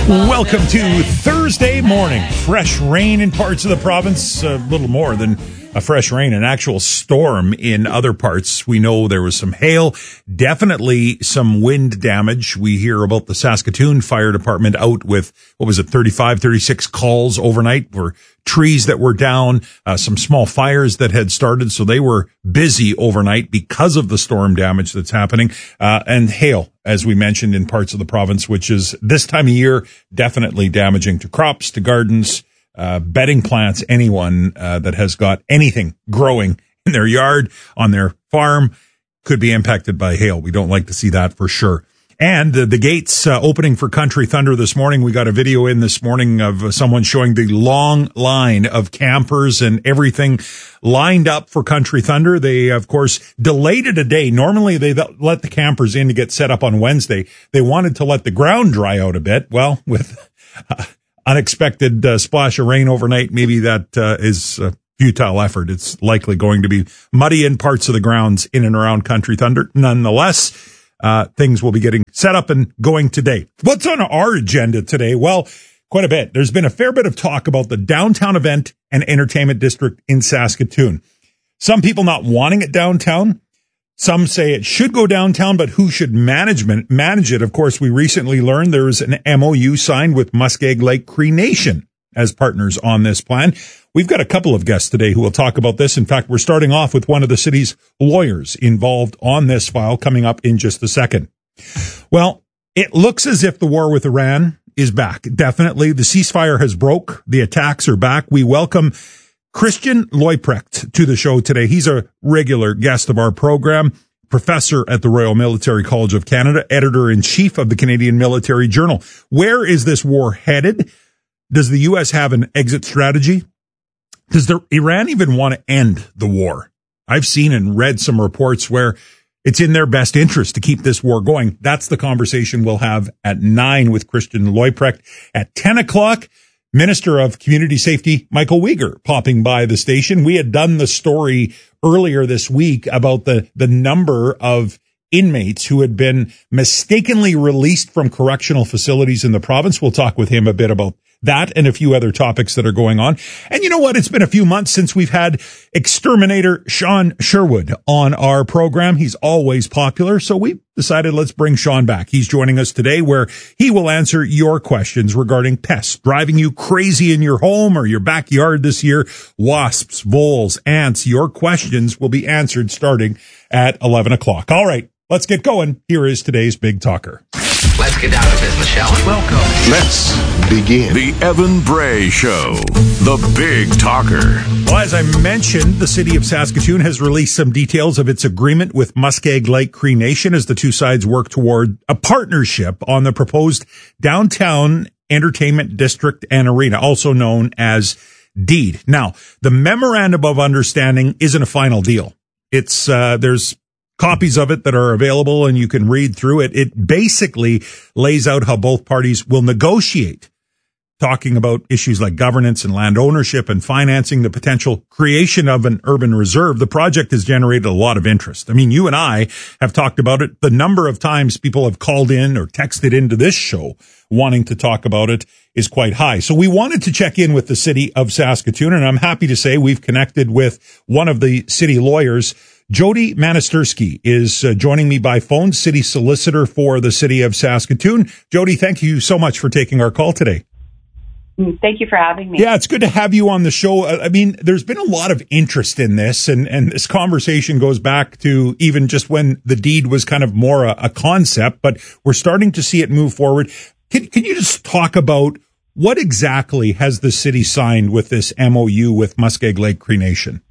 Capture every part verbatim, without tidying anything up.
Welcome to Thursday morning. Fresh rain in parts of the province, a little more than a fresh rain, an actual storm in other parts. We know there was some hail, definitely some wind damage. We hear about the Saskatoon Fire Department out with, what was it, thirty-five, thirty-six calls overnight for trees that were down, uh, some small fires that had started. So they were busy overnight because of the storm damage that's happening, uh, and hail, as we mentioned, in parts of the province, which is this time of year definitely damaging to crops, to gardens, uh, bedding plants, anyone uh, that has got anything growing in their yard, on their farm, could be impacted by hail. We don't like to see that for sure. And uh, the gates uh, opening for Country Thunder this morning. We got a video in this morning of uh, someone showing the long line of campers and everything lined up for Country Thunder. They, of course, delayed it a day. Normally, they let the campers in to get set up on Wednesday. They wanted to let the ground dry out a bit. Well, with uh, unexpected uh, splash of rain overnight, maybe that uh, is a futile effort. It's likely going to be muddy in parts of the grounds in and around Country Thunder. Nonetheless, Uh, things will be getting set up and going today. What's on our agenda today? Well, quite a bit. There's been a fair bit of talk about the downtown event and entertainment district in Saskatoon. Some people not wanting it downtown. Some say it should go downtown, but who should management manage it? Of course, we recently learned there's an M O U signed with Muskeg Lake Cree Nation as partners on this plan. We've got a couple of guests today who will talk about this. In fact, we're starting off with one of the city's lawyers involved on this file coming up in just a second. Well, it looks as if the war with Iran is back. Definitely. The ceasefire has broke. The attacks are back. We welcome Christian Leuprecht to the show today. He's a regular guest of our program, professor at the Royal Military College of Canada, editor-in-chief of the Canadian Military Journal. Where is this war headed? Does the U S have an exit strategy? Does the Iran even want to end the war? I've seen and read some reports where it's in their best interest to keep this war going. That's the conversation we'll have at nine with Christian Leuprecht. At ten o'clock, Minister of Community Safety Michael Uyghur popping by the station. We had done the story earlier this week about the, the number of inmates who had been mistakenly released from correctional facilities in the province. We'll talk with him a bit about that and a few other topics that are going on. And you know what? It's been a few months since we've had exterminator Sean Sherwood on our program. He's always popular, so we decided let's bring Sean back. He's joining us today where he will answer your questions regarding pests driving you crazy in your home or your backyard this year. Wasps, voles, ants. Your questions will be answered starting at eleven o'clock. All right, let's get going. Here is today's Big Talker. Let's get down to business, shall we? Welcome. Let's begin. The Evan Bray Show, the Big Talker. Well, as I mentioned, the city of Saskatoon has released some details of its agreement with Muskeg Lake Cree Nation as the two sides work toward a partnership on the proposed downtown entertainment district and arena, also known as DEED. Now, the memorandum of understanding isn't a final deal. It's, uh, there's copies of it that are available and you can read through it. It basically lays out how both parties will negotiate, talking about issues like governance and land ownership and financing, the potential creation of an urban reserve. The project has generated a lot of interest. I mean, you and I have talked about it. The number of times people have called in or texted into this show wanting to talk about it is quite high. So we wanted to check in with the city of Saskatoon, and I'm happy to say we've connected with one of the city lawyers. Jody Manastursky is uh, joining me by phone, city solicitor for the city of Saskatoon. Jody, thank you so much for taking our call today. Thank you for having me. Yeah, it's good to have you on the show. I mean, there's been a lot of interest in this, and, and this conversation goes back to even just when the deed was kind of more a, a concept, but we're starting to see it move forward. Can, can you just talk about what exactly has the city signed with this M O U with Muskeg Lake Cree Nation?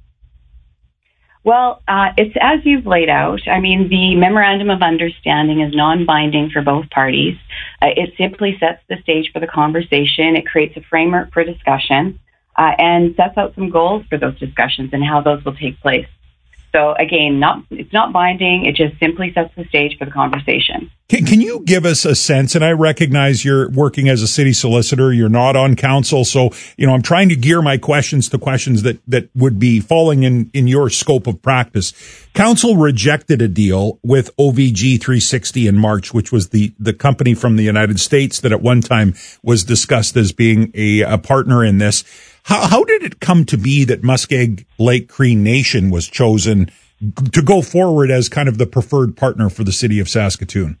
Well, uh, it's as you've laid out. I mean, the Memorandum of Understanding is non-binding for both parties. Uh, it simply sets the stage for the conversation. It creates a framework for discussion uh, and sets out some goals for those discussions and how those will take place. So again, not it's not binding. It just simply sets the stage for the conversation. Can, can you give us a sense, and I recognize you're working as a city solicitor, you're not on council, so, you know, I'm trying to gear my questions to questions that, that would be falling in, in your scope of practice. Council rejected a deal with O V G three sixty in March, which was the, the company from the United States that at one time was discussed as being a, a partner in this. How, how did it come to be that Muskeg Lake Cree Nation was chosen to go forward as kind of the preferred partner for the city of Saskatoon?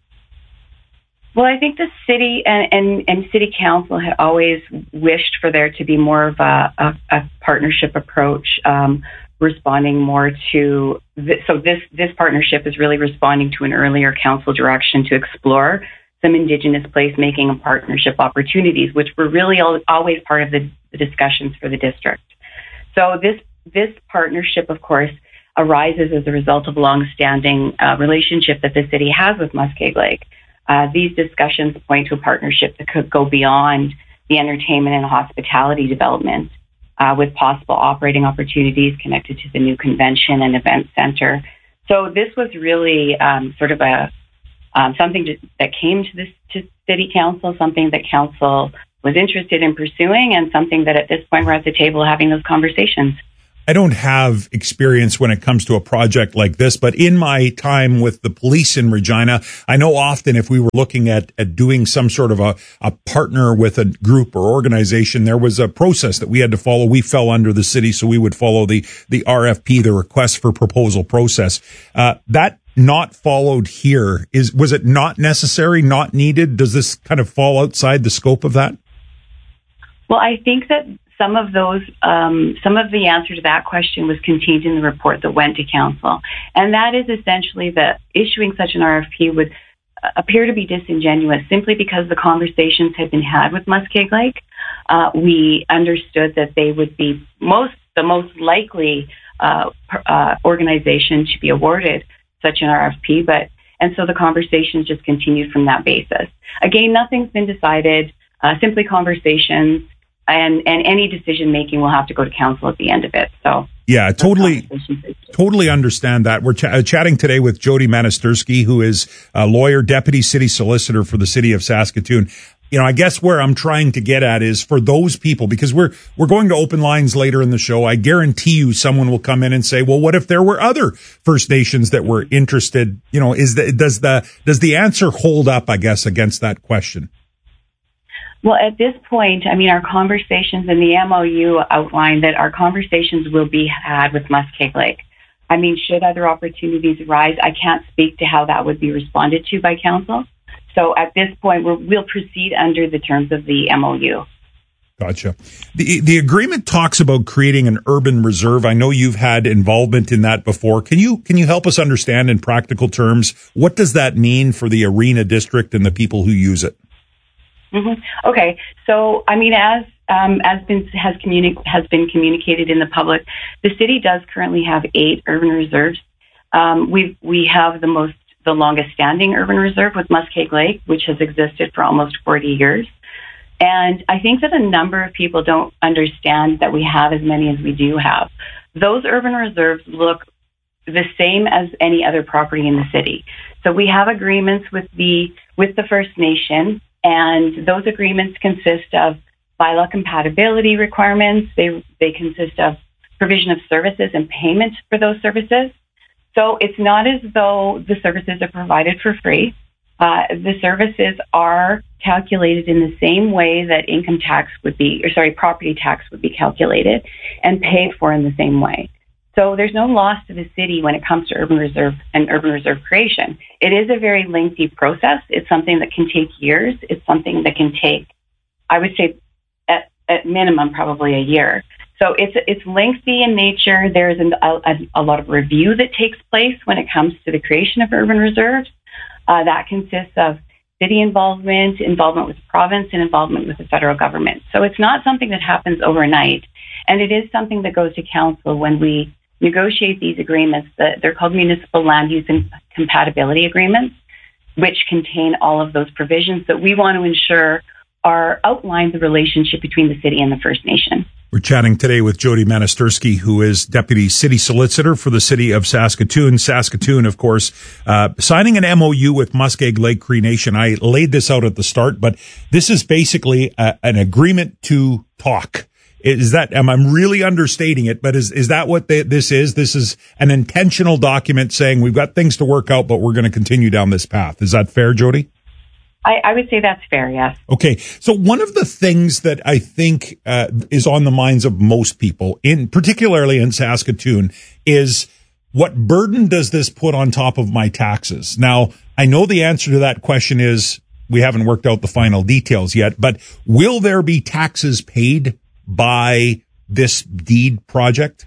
Well, I think the city and, and, and city council had always wished for there to be more of a, a, a partnership approach, um, responding more to th- so this this partnership is really responding to an earlier council direction to explore some Indigenous placemaking and partnership opportunities, which were really al- always part of the, the discussions for the district. So this this partnership, of course, arises as a result of a long-standing uh, relationship that the city has with Muskeg Lake. Uh, these discussions point to a partnership that could go beyond the entertainment and hospitality development, uh, with possible operating opportunities connected to the new convention and event center. So this was really um, sort of a um, something to, that came to this to city council, something that council was interested in pursuing, and something that at this point we're at the table having those conversations. I don't have experience when it comes to a project like this, but in my time with the police in Regina, I know often if we were looking at, at doing some sort of a, a partner with a group or organization, there was a process that we had to follow. We fell under the city, so we would follow the, the R F P, the request for proposal process. Uh, that not followed here. Is, was it not necessary, not needed? Does this kind of fall outside the scope of that? Well, I think that some of those, um, some of the answer to that question was contained in the report that went to council. And that is essentially that issuing such an R F P would uh, appear to be disingenuous simply because the conversations had been had with Muskeg Lake. Uh, we understood that they would be most, the most likely uh, uh, organization to be awarded such an R F P, but, and so the conversations just continued from that basis. Again, nothing's been decided, uh, simply conversations. And, and any decision making will have to go to council at the end of it. So yeah, totally, totally understand that. We're ch- uh, chatting today with Jody Manastursky, who is a lawyer, deputy city solicitor for the city of Saskatoon. You know, I guess where I'm trying to get at is for those people, because we're we're going to open lines later in the show. I guarantee you, someone will come in and say, "Well, what if there were other First Nations that were interested?" You know, is the does the does the answer hold up? I guess against that question. Well, at this point, I mean, our conversations in the M O U outline that our conversations will be had with Muskeg Lake. I mean, should other opportunities arise, I can't speak to how that would be responded to by council. So at this point, we're, we'll proceed under the terms of the M O U. Gotcha. The the agreement talks about creating an urban reserve. I know you've had involvement in that before. Can you can you help us understand in practical terms, what does that mean for the Arena District and the people who use it? Mm-hmm. Okay, so I mean, as um, as been has communi- has been communicated in the public, the city does currently have eight urban reserves. Um, we we have the most the longest standing urban reserve with Muskeg Lake, which has existed for almost forty years. And I think that a number of people don't understand that we have as many as we do have. Those urban reserves look the same as any other property in the city. So we have agreements with the with the First Nation. And those agreements consist of bylaw compatibility requirements. They they consist of provision of services and payment for those services. So it's not as though the services are provided for free. Uh, the services are calculated in the same way that income tax would be, or sorry, property tax would be calculated and paid for in the same way. So there's no loss to the city when it comes to urban reserve and urban reserve creation. It is a very lengthy process. It's something that can take years. It's something that can take, I would say, at, at minimum, probably a year. So it's it's lengthy in nature. There's an, a, a lot of review that takes place when it comes to the creation of urban reserves. Uh, that consists of city involvement, involvement with the province, and involvement with the federal government. So it's not something that happens overnight. And it is something that goes to council when we negotiate these agreements. They're called municipal land use and compatibility agreements, which contain all of those provisions that we want to ensure are outline the relationship between the city and the First Nation. We're chatting today with Jody Manisterski, who is Deputy City Solicitor for the City of Saskatoon. Saskatoon, of course, uh, signing an M O U with Muskeg Lake Cree Nation. I laid this out at the start, but this is basically a, an agreement to talk. Is that, am I really understating it? But is, is that what they, this is? This is an intentional document saying we've got things to work out, but we're going to continue down this path. Is that fair, Jody? I, I would say that's fair, yes. Okay. So one of the things that I think uh, is on the minds of most people, in particularly in Saskatoon, is what burden does this put on top of my taxes? Now, I know the answer to that question is we haven't worked out the final details yet, but will there be taxes paid by this deed project?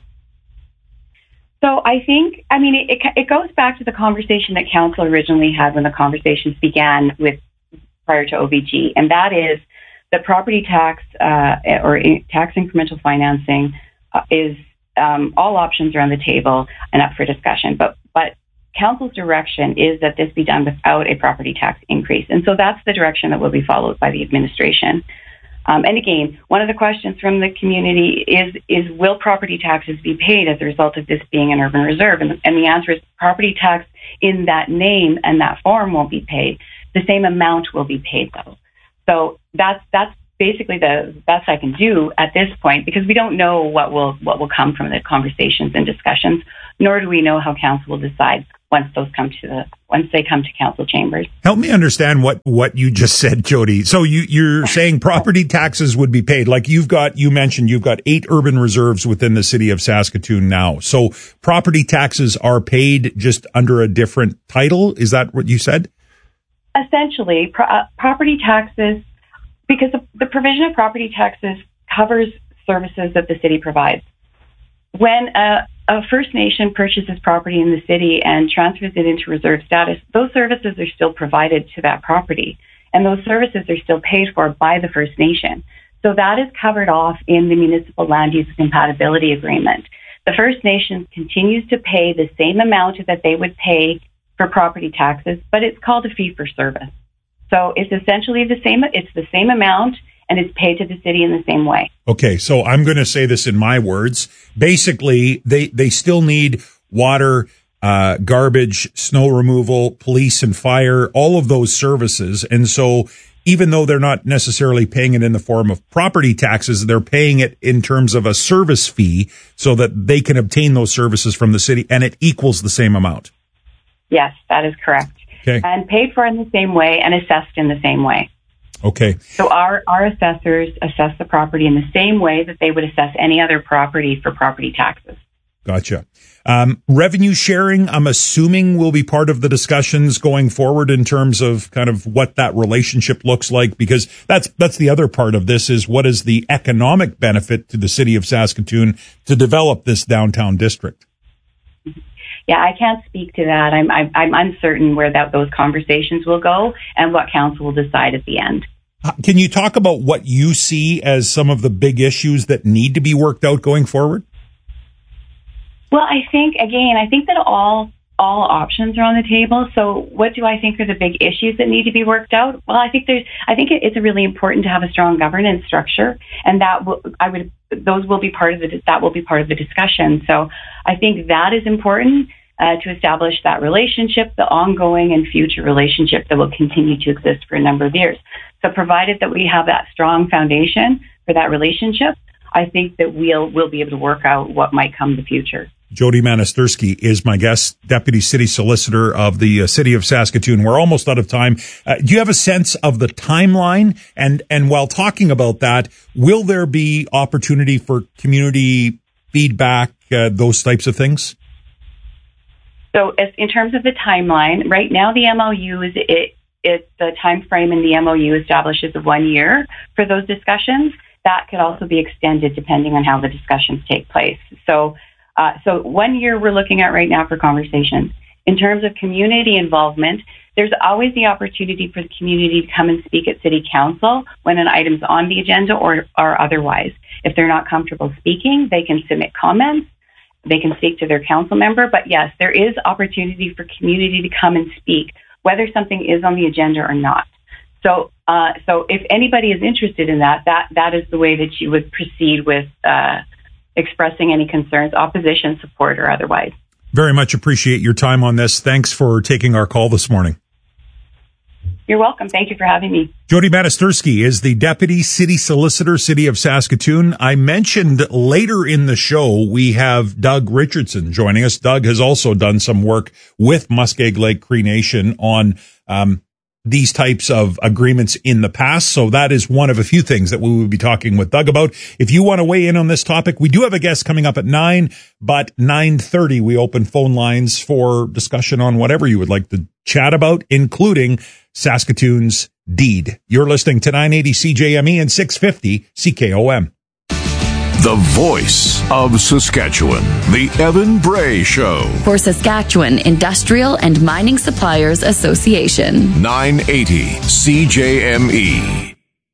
So I think, I mean, it, it goes back to the conversation that council originally had when the conversations began with prior to O V G, and that is that property tax uh, or tax incremental financing uh, is um, all options are on the table and up for discussion. But but council's direction is that this be done without a property tax increase, and so that's the direction that will be followed by the administration. Um, and again, one of the questions from the community is, is will property taxes be paid as a result of this being an urban reserve? And, and the answer is property tax in that name and that form won't be paid. The same amount will be paid, though. So that's that's basically the best I can do at this point, because we don't know what will what will come from the conversations and discussions, nor do we know how council will decide once those come to the once they come to council chambers. Help me understand what, what you just said, Jody. So you, you're saying property taxes would be paid. Like you've got, you mentioned you've got eight urban reserves within the city of Saskatoon now. So property taxes are paid just under a different title. Is that what you said? Essentially, pro- uh, property taxes, because the, the provision of property taxes covers services that the city provides. When a, a First Nation purchases property in the city and transfers it into reserve status, those services are still provided to that property, and those services are still paid for by the First Nation. So that is covered off in the Municipal Land Use Compatibility Agreement. The First Nation continues to pay the same amount that they would pay for property taxes, but it's called a fee for service. So it's essentially the same, it's the same amount, and it's paid to the city in the same way. Okay, so I'm going to say this in my words. Basically, they, they still need water, uh, garbage, snow removal, police and fire, all of those services. And so even though they're not necessarily paying it in the form of property taxes, they're paying it in terms of a service fee so that they can obtain those services from the city, and it equals the same amount. Yes, that is correct. Okay. And paid for in the same way and assessed in the same way. Okay. So our, our assessors assess the property in the same way that they would assess any other property for property taxes. Gotcha. Um, revenue sharing, I'm assuming, will be part of the discussions going forward in terms of kind of what that relationship looks like, because that's that's the other part of this is what is the economic benefit to the city of Saskatoon to develop this downtown district? Yeah, I can't speak to that. I'm I'm, I'm uncertain where that those conversations will go and what council will decide at the end. Can you talk about what you see as some of the big issues that need to be worked out going forward? Well, I think, again, I think that all all options are on the table. So what do I think are the big issues that need to be worked out? Well, I think there's, I think it's really important to have a strong governance structure, and that will, I would, those will be part of the, that will be part of the discussion. So I think that is important uh, to establish that relationship, the ongoing and future relationship that will continue to exist for a number of years. So provided that we have that strong foundation for that relationship, I think that we'll, we'll be able to work out what might come in the future. Jody Manisterski is my guest, Deputy City Solicitor of the uh, City of Saskatoon. We're almost out of time. Uh, do you have a sense of the timeline? And and while talking about that, will there be opportunity for community feedback, uh, those types of things? So as, in terms of the timeline, right now the M O U is it, it the time frame in the M O U establishes one year for those discussions. That could also be extended depending on how the discussions take place. So Uh, so one year we're looking at right now for conversations. In terms of community involvement, there's always the opportunity for the community to come and speak at City Council when an item's on the agenda or, or otherwise. If they're not comfortable speaking, they can submit comments. They can speak to their council member. But yes, there is opportunity for community to come and speak, whether something is on the agenda or not. So, uh, so if anybody is interested in that, that that is the way that you would proceed with uh, expressing any concerns, opposition, support, or otherwise. Very much appreciate your time on this. Thanks for taking our call this morning. You're welcome. Thank you for having me. Jody Banisterski is the Deputy City Solicitor, City of Saskatoon. I mentioned later in the show, we have Doug Richardson joining us. Doug has also done some work with Muskeg Lake Cree Nation on um, these types of agreements in the past. So that is one of a few things that we will be talking with Doug about. If you want to weigh in on this topic, we do have a guest coming up at nine, but nine thirty, we open phone lines for discussion on whatever you would like to chat about, including Saskatoon's deed. You're listening to nine eighty C J M E and six fifty C K O M. The voice of Saskatchewan, the Evan Bray Show. For Saskatchewan Industrial and Mining Suppliers Association. nine eighty C J M E.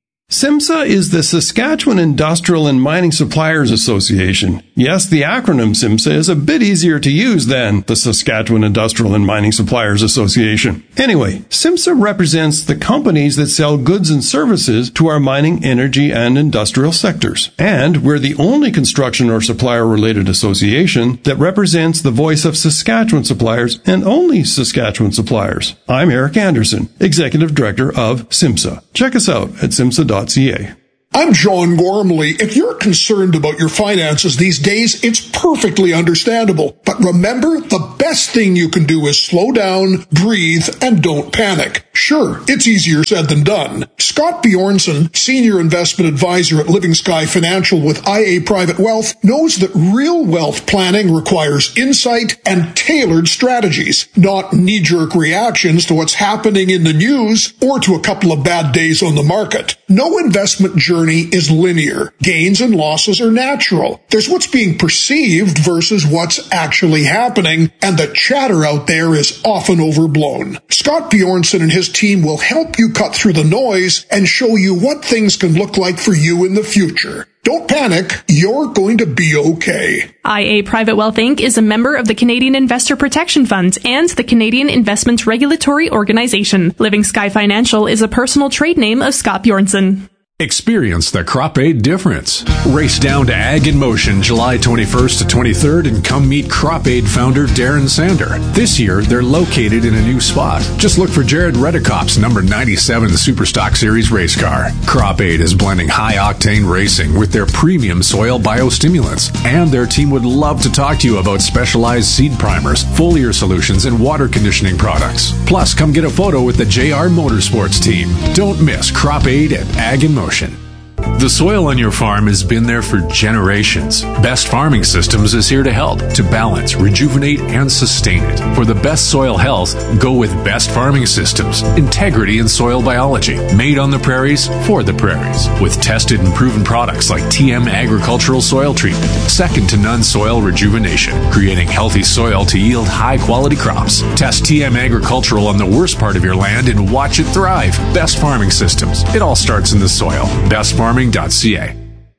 SIMSA is the Saskatchewan Industrial and Mining Suppliers Association. Yes, the acronym SIMSA is a bit easier to use than the Saskatchewan Industrial and Mining Suppliers Association. Anyway, SIMSA represents the companies that sell goods and services to our mining, energy, and industrial sectors. And we're the only construction or supplier-related association that represents the voice of Saskatchewan suppliers and only Saskatchewan suppliers. I'm Eric Anderson, Executive Director of SIMSA. Check us out at simsa dot c a. I'm John Gormley. If you're concerned about your finances these days, it's perfectly understandable. But remember, the best thing you can do is slow down, breathe, and don't panic. Sure, it's easier said than done. Scott Bjornson, Senior Investment Advisor at Living Sky Financial with I A Private Wealth, knows that real wealth planning requires insight and tailored strategies, not knee-jerk reactions to what's happening in the news or to a couple of bad days on the market. No investment journey is linear. Gains and losses are natural. There's what's being perceived versus what's actually happening, and the chatter out there is often overblown. Scott Bjornson and his team will help you cut through the noise and show you what things can look like for you in the future. Don't panic. You're going to be okay. I A Private Wealth Incorporated is a member of the Canadian Investor Protection Fund and the Canadian Investment Regulatory Organization. Living Sky Financial is a personal trade name of Scott Bjornson. Experience the Crop Aid difference. Race down to Ag in Motion July twenty-first to twenty-third and come meet Crop Aid founder Darren Sander. This year, they're located in a new spot. Just look for Jared Redekop's number ninety-seven Superstock Series race car. Crop Aid is blending high-octane racing with their premium soil biostimulants. And their team would love to talk to you about specialized seed primers, foliar solutions, and water conditioning products. Plus, come get a photo with the J R Motorsports team. Don't miss Crop Aid at Ag in Motion. The soil on your farm has been there for generations. Best Farming Systems is here to help, to balance, rejuvenate, and sustain it. For the best soil health, go with Best Farming Systems. Integrity in soil biology. Made on the prairies, for the prairies. With tested and proven products like T M Agricultural Soil Treatment. Second to none soil rejuvenation. Creating healthy soil to yield high-quality crops. Test T M Agricultural on the worst part of your land and watch it thrive. Best Farming Systems. It all starts in the soil. Best Farming dot c a.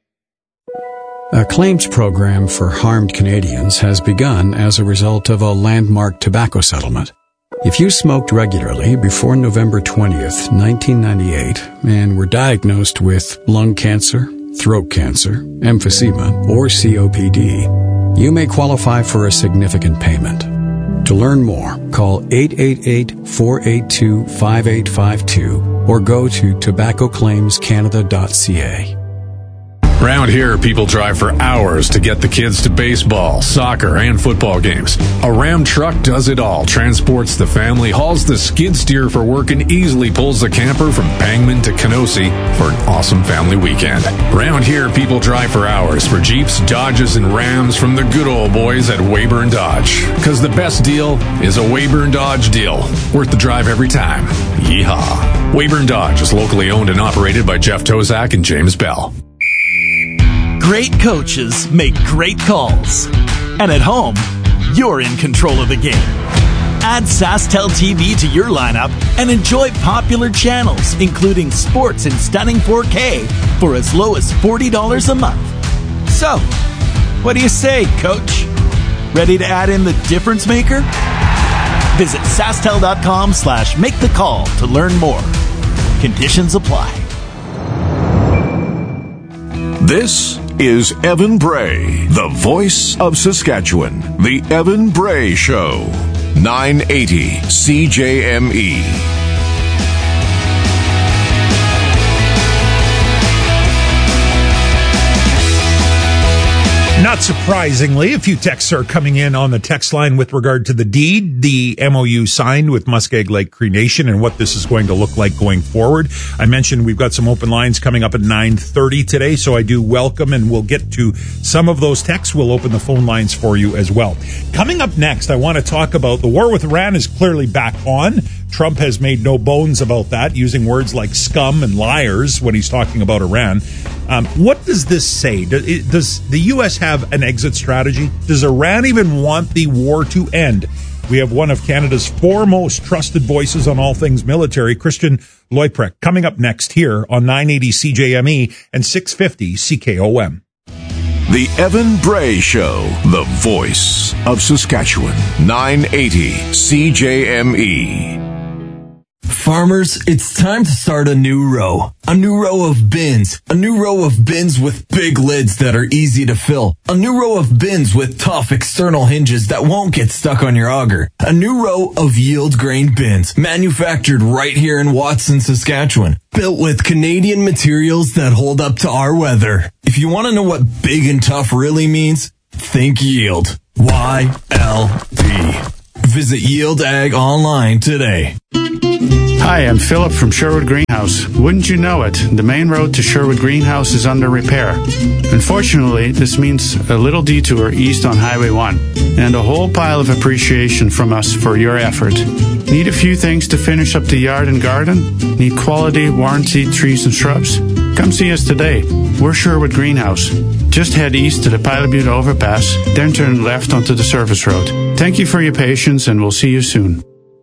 A claims program for harmed Canadians has begun as a result of a landmark tobacco settlement. If you smoked regularly before November twentieth, nineteen ninety-eight, and were diagnosed with lung cancer, throat cancer, emphysema, or C O P D, you may qualify for a significant payment. To learn more, call eight eight eight, four eight two, five eight five two or go to tobacco claims canada dot c a. Around here, people drive for hours to get the kids to baseball, soccer, and football games. A Ram truck does it all, transports the family, hauls the skid steer for work, and easily pulls the camper from Pangman to Kenosee for an awesome family weekend. Around here, people drive for hours for Jeeps, Dodges, and Rams from the good old boys at Weyburn Dodge. Because the best deal is a Weyburn Dodge deal. Worth the drive every time. Yeehaw. Weyburn Dodge is locally owned and operated by Jeff Tozak and James Bell. Great coaches make great calls. And at home, you're in control of the game. Add SaskTel T V to your lineup and enjoy popular channels, including sports in stunning four K for as low as forty dollars a month. So, what do you say, Coach? Ready to add in the difference maker? Visit SaskTel dot com slash make the call to learn more. Conditions apply. This is Evan Bray, the voice of Saskatchewan. The Evan Bray Show. nine eighty C J M E. Not surprisingly, a few texts are coming in on the text line with regard to the deed, the M O U signed with Muskeg Lake Cree Nation, and what this is going to look like going forward. I mentioned we've got some open lines coming up at nine thirty today, so I do welcome, and we'll get to some of those texts. We'll open the phone lines for you as well. Coming up next, I want to talk about the war with Iran is clearly back on. Trump has made no bones about that, using words like scum and liars when he's talking about Iran. Um, what does this say? Does, does the U S have an exit strategy? Does Iran even want the war to end? We have one of Canada's foremost trusted voices on all things military, Christian Leuprecht, coming up next here on nine eighty C J M E and six fifty C K O M. The Evan Bray Show, the voice of Saskatchewan. nine eighty C J M E. Farmers, it's time to start a new row. A new row of bins. A new row of bins with big lids that are easy to fill. A new row of bins with tough external hinges that won't get stuck on your auger. A new row of yield grain bins, manufactured right here in Watson, Saskatchewan. Built with Canadian materials that hold up to our weather. If you want to know what big and tough really means, think yield. Y L D. Visit Yield Ag online today. Hi, I'm Philip from Sherwood Greenhouse. Wouldn't you know it, the main road to Sherwood Greenhouse is under repair. Unfortunately, this means a little detour east on Highway one, and a whole pile of appreciation from us for your effort. Need a few things to finish up the yard and garden? Need quality, warranted trees and shrubs? Come see us today. We're Sherwood Greenhouse. Just head east to the Pilot Butte overpass, then turn left onto the service road. Thank you for your patience, and we'll see you soon.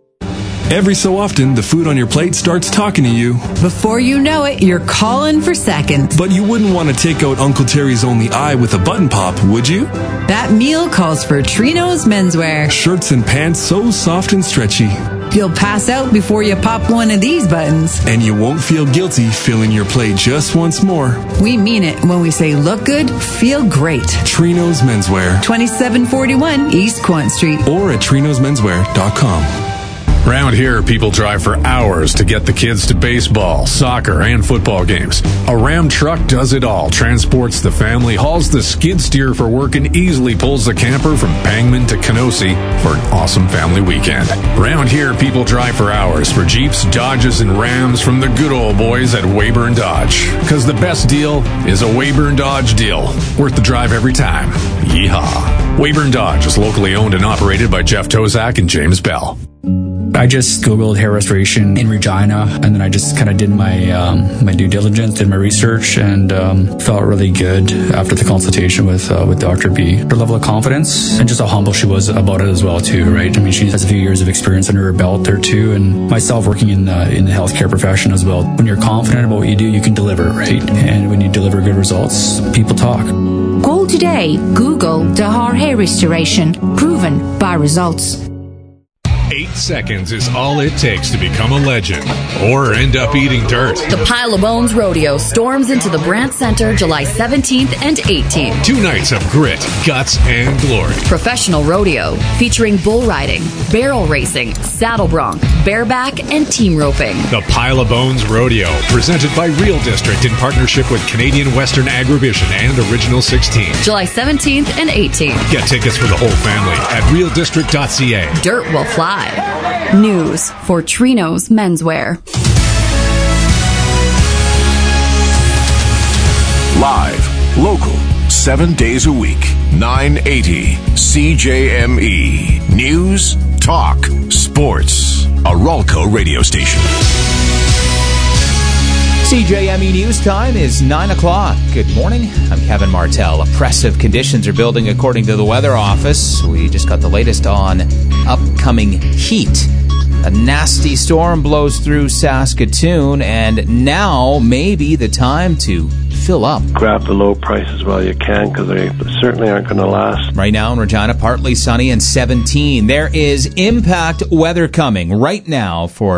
Every so often, the food on your plate starts talking to you. Before you know it, you're calling for seconds. But you wouldn't want to take out Uncle Terry's Only Eye with a button pop, would you? That meal calls for Trino's Menswear. Shirts and pants so soft and stretchy. You'll pass out before you pop one of these buttons. And you won't feel guilty filling your plate just once more. We mean it when we say look good, feel great. Trino's Menswear. twenty-seven forty-one East Quant Street. Or at trinos menswear dot com. Around here, people drive for hours to get the kids to baseball, soccer, and football games. A Ram truck does it all, transports the family, hauls the skid steer for work, and easily pulls the camper from Bangman to Kenosi for an awesome family weekend. Around here, people drive for hours for Jeeps, Dodges, and Rams from the good old boys at Weyburn Dodge. Because the best deal is a Weyburn Dodge deal. Worth the drive every time. Yeehaw. Weyburn Dodge is locally owned and operated by Jeff Tozak and James Bell. I just Googled hair restoration in Regina, and then I just kind of did my um, my due diligence, did my research, and um, felt really good after the consultation with uh, with Doctor B. Her level of confidence and just how humble she was about it as well, too, right? I mean, she has a few years of experience under her belt there, too, and myself working in the, in the healthcare profession as well. When you're confident about what you do, you can deliver, right? And when you deliver good results, people talk. Call today. Google Dahar Hair Restoration. Proven by results. Eight seconds is all it takes to become a legend or end up eating dirt. The Pile of Bones Rodeo storms into the Brant Center July seventeenth and eighteenth. Two nights of grit, guts, and glory. Professional rodeo featuring bull riding, barrel racing, saddle bronc, bareback, and team roping. The Pile of Bones Rodeo, presented by Real District in partnership with Canadian Western Agrivision and Original sixteen. July seventeenth and eighteenth. Get tickets for the whole family at real district dot c a. Dirt will fly. News for Trino's Menswear. Live, local, seven days a week, nine eighty C J M E. News, talk, sports. A Ralco radio station. C J M E News time is nine o'clock. Good morning. I'm Kevin Martell. Oppressive conditions are building according to the Weather Office. We just got the latest on upcoming heat. A nasty storm blows through Saskatoon, and now may be the time to fill up. Grab the low prices while you can, because they certainly aren't going to last. Right now in Regina, partly sunny and seventeen. There is impact weather coming right now for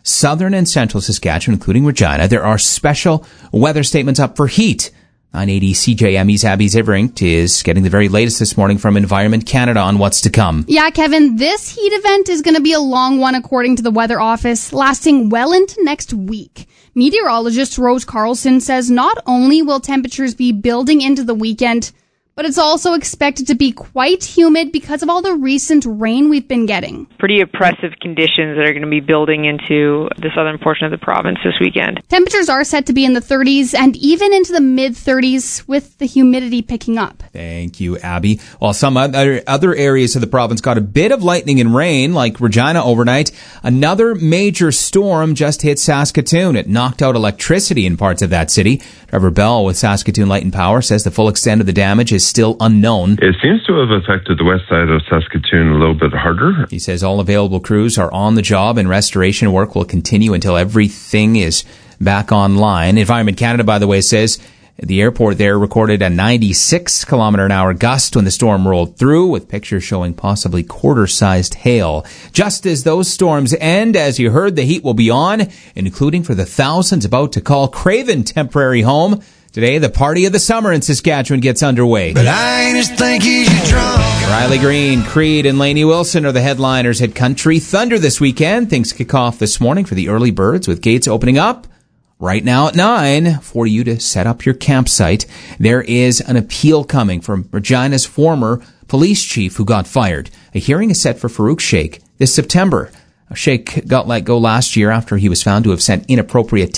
southern and central Saskatchewan, including Regina. There are special weather statements up for heat. nine eighty C J M E's Abby Ziveringt is getting the very latest this morning from Environment Canada on what's to come. Yeah, Kevin, this heat event is going to be a long one according to the Weather Office, lasting well into next week. Meteorologist Rose Carlson says not only will temperatures be building into the weekend, but it's also expected to be quite humid because of all the recent rain we've been getting. Pretty oppressive conditions that are going to be building into the southern portion of the province this weekend. Temperatures are set to be in the thirties and even into the mid-thirties with the humidity picking up. Thank you, Abby. While some other, other areas of the province got a bit of lightning and rain, like Regina overnight, another major storm just hit Saskatoon. It knocked out electricity in parts of that city. Trevor Bell with Saskatoon Light and Power says the full extent of the damage is still unknown. It seems to have affected the west side of Saskatoon a little bit harder. He says all available crews are on the job and restoration work will continue until everything is back online. Environment Canada, by the way, says the airport there recorded a ninety-six kilometer an hour gust when the storm rolled through, with pictures showing possibly quarter-sized hail. Just as those storms end, as you heard, the heat will be on, including for the thousands about to call Craven temporary home. Today, the party of the summer in Saskatchewan gets underway. But I ain't as thinky as you drunk. Riley Green, Creed, and Lainey Wilson are the headliners at Country Thunder this weekend. Things kick off this morning for the early birds, with gates opening up right now at nine for you to set up your campsite. There is an appeal coming from Regina's former police chief who got fired. A hearing is set for Farouk Sheikh this September. Sheikh got let go last year after he was found to have sent inappropriate